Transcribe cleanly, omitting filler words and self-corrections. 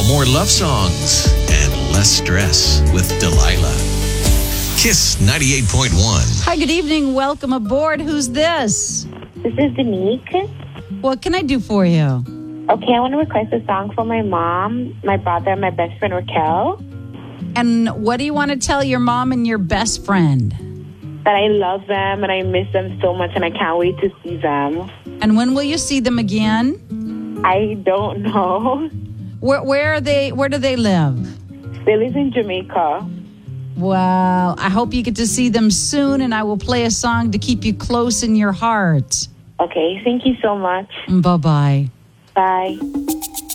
more love songs and less stress with Delilah. Kiss 98.1. Hi, good evening. Welcome aboard. Who's this? This is Danique. What can I do for you? Okay, I want to request a song for my mom, my brother, and my best friend Raquel. And what do you want to tell your mom and your best friend? That I love them and I miss them so much and I can't wait to see them. And when will you see them again? I don't know. Where are they? Where do they live? They live in Jamaica. Well, I hope you get to see them soon, and I will play a song to keep you close in your heart. Okay, thank you so much. Bye-bye. Bye.